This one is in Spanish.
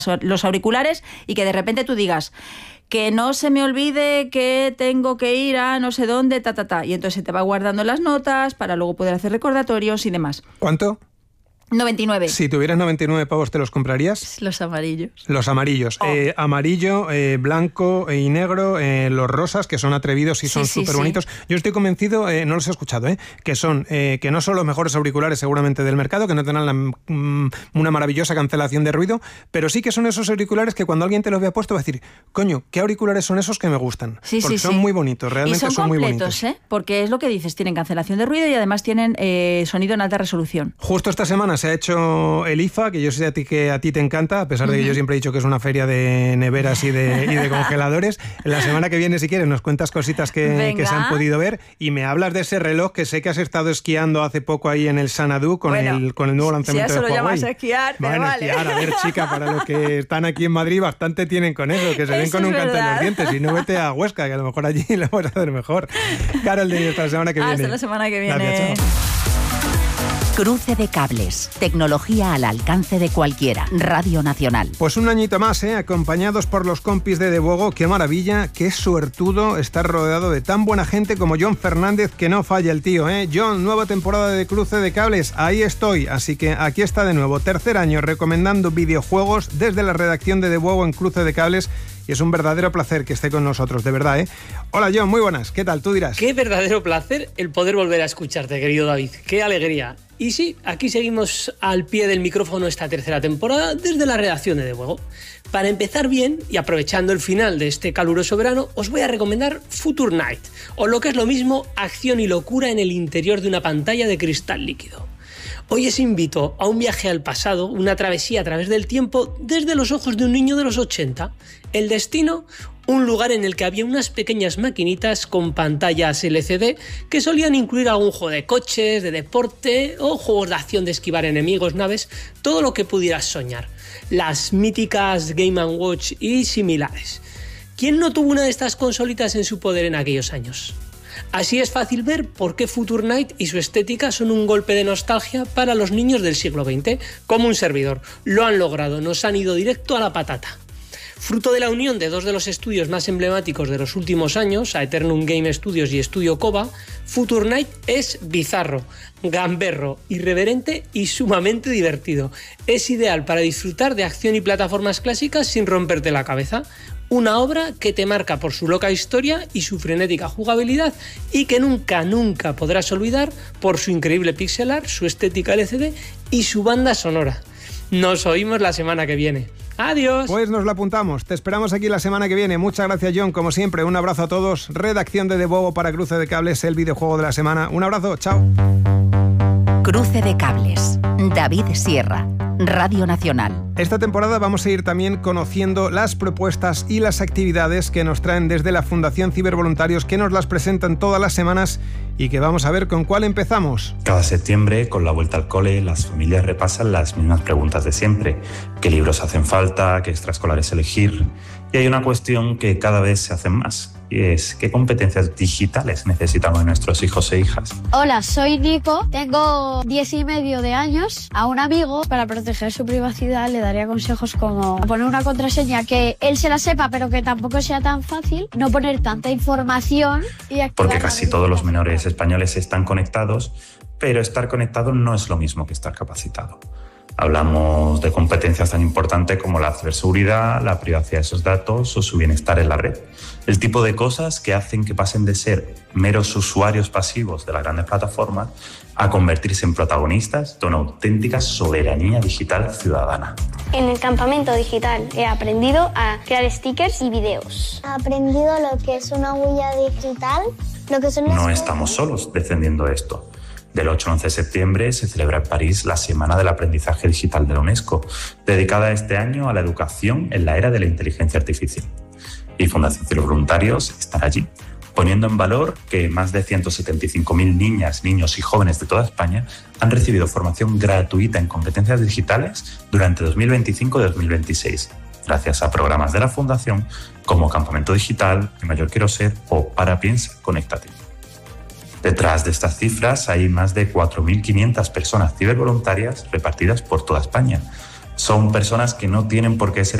los auriculares y que de repente tú digas que no se me olvide que tengo que ir a no sé dónde, y entonces se te va guardando las notas para luego poder hacer recordatorios y demás. ¿Cuánto? 99. Si tuvieras 99 pavos, ¿te los comprarías? Los amarillos. Los amarillos. Amarillo, blanco y negro, los rosas, que son atrevidos y son súper bonitos. Yo estoy convencido, no los he escuchado, que son que no son los mejores auriculares seguramente del mercado, que no tendrán una maravillosa cancelación de ruido, pero sí que son esos auriculares que cuando alguien te los vea puesto va a decir, coño, ¿qué auriculares son esos que me gustan? Porque son muy bonitos, realmente son muy bonitos. Y son completos, porque es lo que dices, tienen cancelación de ruido y además tienen sonido en alta resolución. Justo esta semana se ha hecho el IFA, que yo sé que a ti te encanta, a pesar de que yo siempre he dicho que es una feria de neveras y de congeladores. La semana que viene, si quieres, nos cuentas cositas que se han podido ver y me hablas de ese reloj que sé que has estado esquiando hace poco ahí en el Xanadu con el nuevo lanzamiento de Huawei. Si eso lo llamas esquiar, pero vale. Esquiar, a ver, chica, para los que están aquí en Madrid bastante tienen con eso, que se ven con un canto en los dientes. Y no vete a Huesca, que a lo mejor allí lo vas a hacer mejor. Carol Deño, hasta la semana que viene. Hasta la semana que viene. Gracias, chao. Cruce de cables. Tecnología al alcance de cualquiera. Radio Nacional. Pues un añito más, acompañados por los compis de Debuogo. Qué maravilla, qué suertudo estar rodeado de tan buena gente como John Fernández, que no falla el tío, John, nueva temporada de Cruce de Cables, ahí estoy. Así que aquí está de nuevo, tercer año recomendando videojuegos desde la redacción de Debuogo en Cruce de Cables. Y es un verdadero placer que esté con nosotros, de verdad, Hola, John, muy buenas. ¿Qué tal? Tú dirás. Qué verdadero placer el poder volver a escucharte, querido David. Qué alegría. Y sí, aquí seguimos al pie del micrófono esta tercera temporada desde la redacción de Debuogo. Para empezar bien, y aprovechando el final de este caluroso verano, os voy a recomendar Future Night, o lo que es lo mismo, acción y locura en el interior de una pantalla de cristal líquido. Hoy os invito a un viaje al pasado, una travesía a través del tiempo desde los ojos de un niño de los 80. El destino, un lugar en el que había unas pequeñas maquinitas con pantallas LCD que solían incluir algún juego de coches, de deporte o juegos de acción de esquivar enemigos, naves, todo lo que pudieras soñar. Las míticas Game & Watch y similares. ¿Quién no tuvo una de estas consolitas en su poder en aquellos años? Así es fácil ver por qué Future Night y su estética son un golpe de nostalgia para los niños del siglo XX, como un servidor. Lo han logrado, nos han ido directo a la patata. Fruto de la unión de dos de los estudios más emblemáticos de los últimos años, Aeternum Game Studios y Studio Koba, Future Night es bizarro, gamberro, irreverente y sumamente divertido. Es ideal para disfrutar de acción y plataformas clásicas sin romperte la cabeza. Una obra que te marca por su loca historia y su frenética jugabilidad y que nunca podrás olvidar por su increíble pixel art, su estética LCD y su banda sonora. Nos oímos la semana que viene. ¡Adiós! Pues nos lo apuntamos. Te esperamos aquí la semana que viene. Muchas gracias, John. Como siempre, un abrazo a todos. Redacción de Debuogo para Cruce de Cables, el videojuego de la semana. Un abrazo. Chao. Cruce de Cables. David Sierra. Radio Nacional. Esta temporada vamos a ir también conociendo las propuestas y las actividades que nos traen desde la Fundación Cibervoluntarios, que nos las presentan todas las semanas y que vamos a ver con cuál empezamos. Cada septiembre, con la vuelta al cole, las familias repasan las mismas preguntas de siempre. ¿Qué libros hacen falta? ¿Qué extraescolares elegir? Y hay una cuestión que cada vez se hace más, y es ¿qué competencias digitales necesitamos nuestros hijos e hijas? Hola, soy Nico, tengo 10 y medio de años. A un amigo, para proteger su privacidad, le daría consejos como poner una contraseña que él se la sepa, pero que tampoco sea tan fácil, no poner tanta información y activar. Porque casi todos los menores españoles están conectados, pero estar conectado no es lo mismo que estar capacitado. Hablamos de competencias tan importantes como la ciberseguridad, la privacidad de esos datos o su bienestar en la red. El tipo de cosas que hacen que pasen de ser meros usuarios pasivos de las grandes plataformas a convertirse en protagonistas de una auténtica soberanía digital ciudadana. En el campamento digital he aprendido a crear stickers y videos. He aprendido lo que es una huella digital, lo que son... No estamos solos defendiendo esto. Del 8 al 11 de septiembre se celebra en París la Semana del Aprendizaje Digital de la UNESCO, dedicada este año a la educación en la era de la inteligencia artificial. Y Fundación Cibervoluntarios estará allí, poniendo en valor que más de 175.000 niñas, niños y jóvenes de toda España han recibido formación gratuita en competencias digitales durante 2025 y 2026, gracias a programas de la Fundación como Campamento Digital, Mi Mayor Quiero Ser o Para Piensa, Conéctate. Detrás de estas cifras hay más de 4.500 personas cibervoluntarias repartidas por toda España. Son personas que no tienen por qué ser